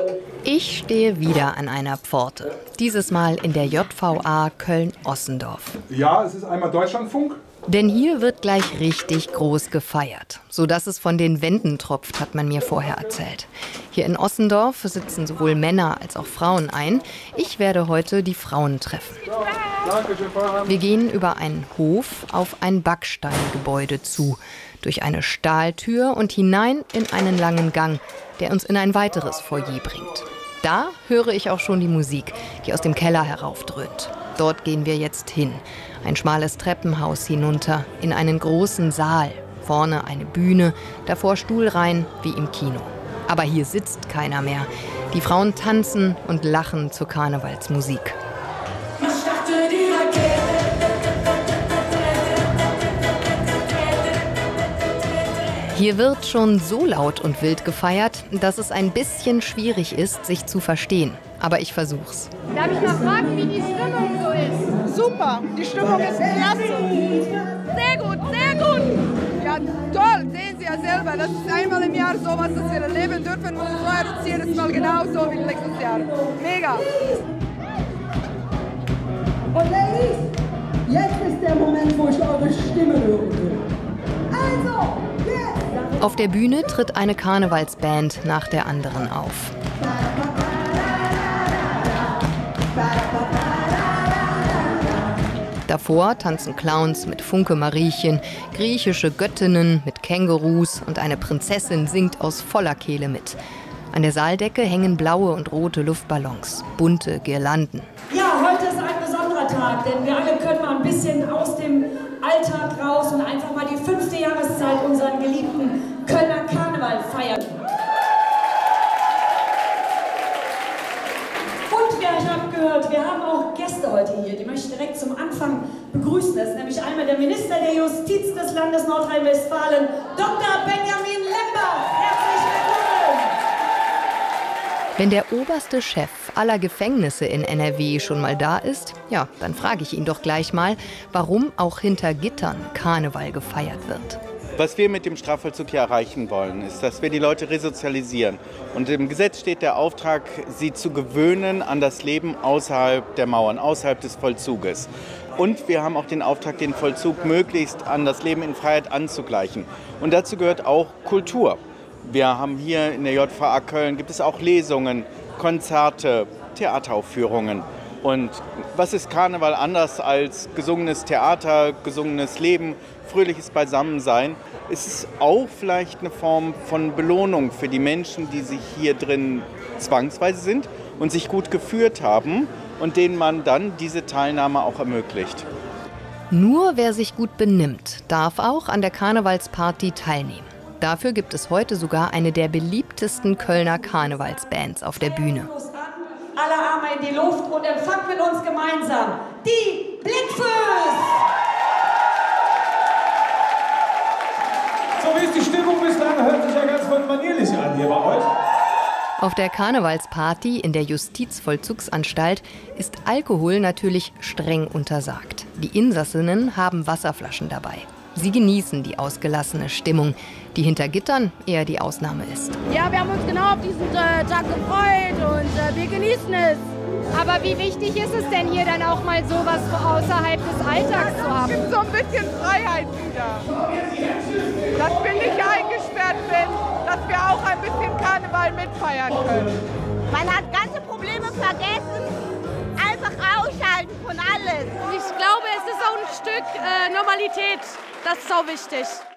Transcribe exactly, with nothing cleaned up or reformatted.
Ich stehe wieder an einer Pforte. Dieses Mal in der J V A Köln-Ossendorf. Ja, es ist einmal Deutschlandfunk. Denn hier wird gleich richtig groß gefeiert. Sodass es von den Wänden tropft, hat man mir vorher erzählt. Hier in Ossendorf sitzen sowohl Männer als auch Frauen ein. Ich werde heute die Frauen treffen. Wir gehen über einen Hof auf ein Backsteingebäude zu, durch eine Stahltür und hinein in einen langen Gang, der uns in ein weiteres Foyer bringt. Da höre ich auch schon die Musik, die aus dem Keller heraufdröhnt. Dort gehen wir jetzt hin. Ein schmales Treppenhaus hinunter, in einen großen Saal. Vorne eine Bühne, davor Stuhlreihen wie im Kino. Aber hier sitzt keiner mehr. Die Frauen tanzen und lachen zur Karnevalsmusik. Hier wird schon so laut und wild gefeiert, dass es ein bisschen schwierig ist, sich zu verstehen. Aber ich versuch's. Darf ich mal fragen, wie die Stimmung so ist? Super, die Stimmung ist klasse. Sehr gut, sehr gut. Ja, toll, sehen Sie ja selber. Das ist einmal im Jahr sowas, das wir erleben dürfen. Und es war jetzt jedes Mal genauso wie letztes Jahr. Mega. Und Ladies, jetzt ist der Moment, wo ich eure Stimme hören will. Also, jetzt! Auf der Bühne tritt eine Karnevalsband nach der anderen auf. Davor tanzen Clowns mit Funke-Mariechen, griechische Göttinnen mit Kängurus und eine Prinzessin singt aus voller Kehle mit. An der Saaldecke hängen blaue und rote Luftballons, bunte Girlanden. Ja, heute ist ein besonderer Tag, denn wir alle können mal ein bisschen aus dem Alltag raus und einfach mal die fünfte Jahreszeit unseren geliebten Kölner Karneval feiern. Und ja, ich habe gehört, wir haben auch Gäste heute hier, die möchte ich direkt zum Anfang begrüßen. Das ist nämlich einmal der Minister der Justiz des Landes Nordrhein-Westfalen, Doktor Benjamin Lembach. Herzlich willkommen! Wenn der oberste Chef aller Gefängnisse in N R W schon mal da ist, ja, dann frage ich ihn doch gleich mal, warum auch hinter Gittern Karneval gefeiert wird. Was wir mit dem Strafvollzug hier erreichen wollen, ist, dass wir die Leute resozialisieren. Und im Gesetz steht der Auftrag, sie zu gewöhnen an das Leben außerhalb der Mauern, außerhalb des Vollzuges. Und wir haben auch den Auftrag, den Vollzug möglichst an das Leben in Freiheit anzugleichen. Und dazu gehört auch Kultur. Wir haben hier in der J V A Köln, gibt es auch Lesungen, Konzerte, Theateraufführungen. Und was ist Karneval anders als gesungenes Theater, gesungenes Leben, fröhliches Beisammensein? Es ist auch vielleicht eine Form von Belohnung für die Menschen, die sich hier drin zwangsweise sind und sich gut geführt haben und denen man dann diese Teilnahme auch ermöglicht. Nur wer sich gut benimmt, darf auch an der Karnevalsparty teilnehmen. Dafür gibt es heute sogar eine der beliebtesten Kölner Karnevalsbands auf der Bühne. Alle Arme in die Luft und empfangt mit uns gemeinsam die Blickfüß! So wie ist die Stimmung bislang, hört sich ja ganz manierlich an hier bei euch. Auf der Karnevalsparty in der Justizvollzugsanstalt ist Alkohol natürlich streng untersagt. Die Insassinnen haben Wasserflaschen dabei. Sie genießen die ausgelassene Stimmung, die hinter Gittern eher die Ausnahme ist. Ja, wir haben uns genau auf diesen äh, Tag gefreut und äh, wir genießen es. Aber wie wichtig ist es denn hier dann auch mal sowas außerhalb des Alltags zu haben? Es gibt so ein bisschen Freiheit wieder. Dass wir nicht eingesperrt sind, dass wir auch ein bisschen Karneval mitfeiern können. Man hat ganze Probleme vergessen, einfach ausschalten von alles. Ich glaube, es ist auch ein Stück äh, Normalität. Das ist auch wichtig.